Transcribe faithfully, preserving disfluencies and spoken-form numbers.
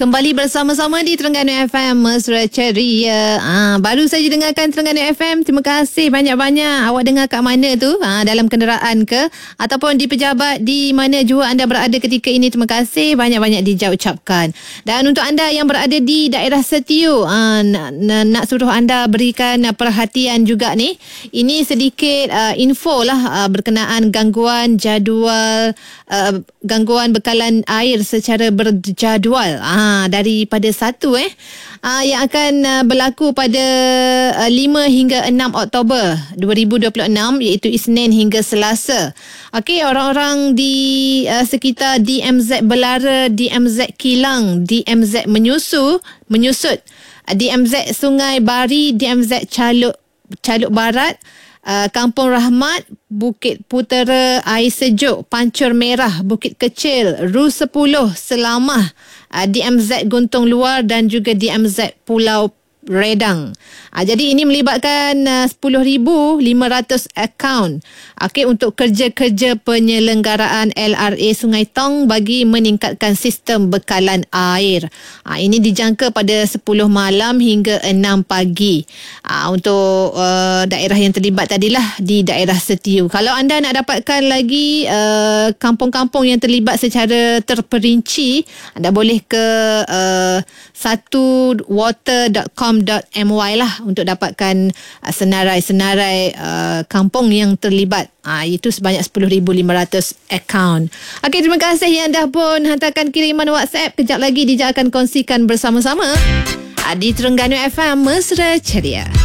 Kembali bersama-sama di Terengganu F M Mesra Ceria. Ah, baru saja dengarkan Terengganu F M. Terima kasih banyak-banyak. Awak dengar kat mana tu? Ah, dalam kenderaan ke? Ataupun di pejabat di mana jua anda berada ketika ini. Terima kasih banyak-banyak Dija ucapkan. Dan untuk anda yang berada di daerah Setiu, ah, nak, nak suruh anda berikan perhatian juga ni. Ini sedikit uh, info lah uh, berkenaan gangguan jadual, uh, gangguan bekalan air secara berjadual. Ah, daripada satu eh uh, yang akan uh, berlaku pada uh, lima hingga enam Oktober dua ribu dua puluh enam, iaitu Isnin hingga Selasa. Okey, orang-orang di uh, sekitar D M Z Belara, D M Z Kilang, D M Z Menyusu, Menyusut, uh, D M Z Sungai Bari, D M Z Caluk, Caluk Barat, Uh, Kampung Rahmat, Bukit Putera, Air Sejuk, Pancur Merah, Bukit Kecil, Ru sepuluh, Selamah, uh, D M Z Guntung Luar dan juga D M Z Pulau Redang. Uh, jadi ini melibatkan uh, sepuluh ribu lima ratus akaun okay, untuk kerja-kerja penyelenggaraan L R A Sungai Tong bagi meningkatkan sistem bekalan air. Uh, ini dijangka pada sepuluh malam hingga enam pagi. Uh, untuk uh, daerah yang terlibat tadilah di daerah Setiu. Kalau anda nak dapatkan lagi uh, kampung-kampung yang terlibat secara terperinci, anda boleh ke uh, satu water dot com dot my lah untuk dapatkan uh, senarai-senarai uh, kampung yang terlibat. Uh, itu sebanyak sepuluh ribu lima ratus akaun. Okey, terima kasih yang dah pun hantarkan kiriman WhatsApp. Kejap lagi Dija akan kongsikan bersama-sama uh, di Terengganu F M Mesra Ceria.